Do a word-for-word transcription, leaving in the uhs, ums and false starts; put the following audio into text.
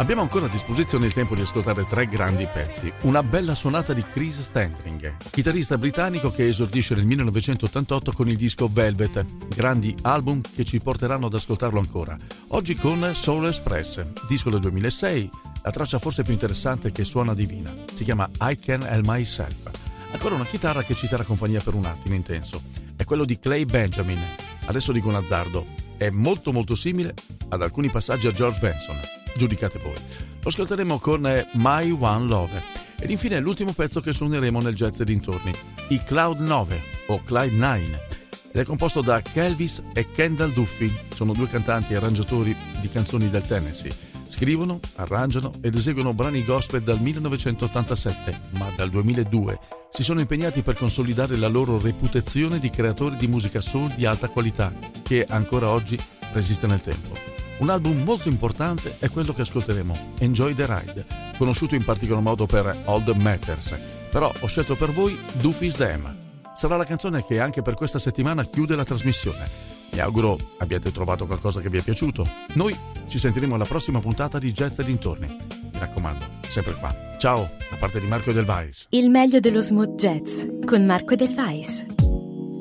Abbiamo ancora a disposizione il tempo di ascoltare tre grandi pezzi. Una bella suonata di Chris Standring, chitarrista britannico che esordisce nel millenovecentottantotto con il disco Velvet, grandi album che ci porteranno ad ascoltarlo ancora. Oggi con Soul Express, disco del duemilasei, la traccia forse più interessante che suona divina. Si chiama I Can Help Myself. Ancora una chitarra che ci terrà compagnia per un attimo intenso. È quello di Clay Benjamin. Adesso dico un azzardo. È molto molto simile ad alcuni passaggi a George Benson. Giudicate voi. Lo ascolteremo con My One Love. Ed infine l'ultimo pezzo che suoneremo nel jazz e dintorni, i Cloud nove o Clyde nove. Ed è composto da Kelvis e Kendall Duffy. Sono due cantanti e arrangiatori di canzoni del Tennessee. Scrivono, arrangiano ed eseguono brani gospel dal millenovecentottantasette, ma dal duemiladue si sono impegnati per consolidare la loro reputazione di creatori di musica soul di alta qualità, che ancora oggi resiste nel tempo. Un album molto importante è quello che ascolteremo, Enjoy the Ride, conosciuto in particolar modo per All That Matters, però ho scelto per voi Duffy's Dam. Sarà la canzone che anche per questa settimana chiude la trasmissione. Mi auguro abbiate trovato qualcosa che vi è piaciuto. Noi ci sentiremo alla prossima puntata di Jazz e dintorni. Mi raccomando, sempre qua. Ciao, da parte di Marco Edelweiss. Il meglio dello smooth jazz con Marco Edelweiss.